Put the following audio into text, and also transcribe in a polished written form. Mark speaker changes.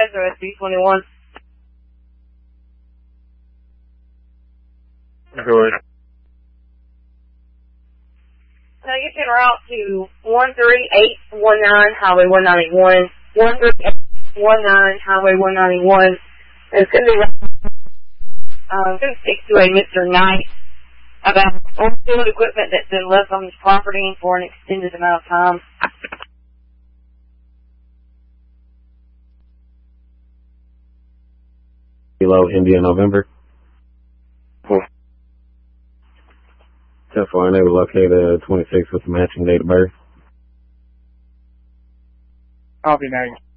Speaker 1: SB21.
Speaker 2: Go ahead.
Speaker 1: You can route to 13819 Highway 191, 13819 Highway 191. It's going to be going to speak to a Mr. Knight about on-field equipment that's been left on his property for an extended amount of time.
Speaker 3: Below India, November. 10-4, unable to locate 26 with the matching date of birth.
Speaker 2: Copy, now.